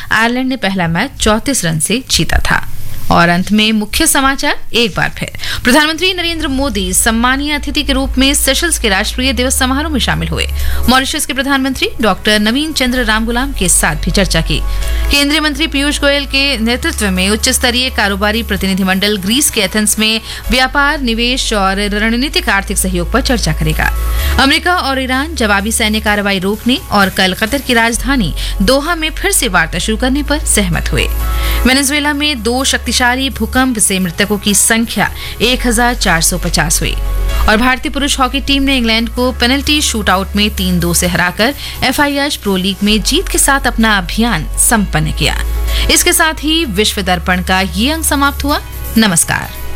Ireland ने पहला match 34 रन से जीता था। और अंत में मुख्य समाचार एक बार फिर। प्रधानमंत्री नरेंद्र मोदी सम्मानीय अतिथि के रूप में सेशल्स के राष्ट्रीय दिवस समारोह में शामिल हुए। मॉरिशस के प्रधानमंत्री डॉक्टर नवीन चंद्र रामगुलाम के साथ भी चर्चा की। केंद्रीय मंत्री पीयूष गोयल के नेतृत्व में उच्च स्तरीय कारोबारी प्रतिनिधिमंडल ग्रीस के एथेंस में व्यापार, निवेश और रणनीतिक आर्थिक सहयोग पर चर्चा करेगा। अमेरिका और ईरान जवाबी सैन्य कार्रवाई रोकने और कल कतर की राजधानी दोहा में फिर से वार्ता शुरू करने पर सहमत हुए। वेनेजुएला में 2 शक्तिशाली भूकंप से मृतकों की संख्या 1450 हुई। और भारतीय पुरुष हॉकी टीम ने इंग्लैंड को पेनल्टी शूटआउट में 3-2 से हराकर FIH प्रो लीग में जीत के साथ अपना अभियान संपन्न किया। इसके साथ ही विश्व दर्पण का ये अंक समाप्त हुआ। नमस्कार।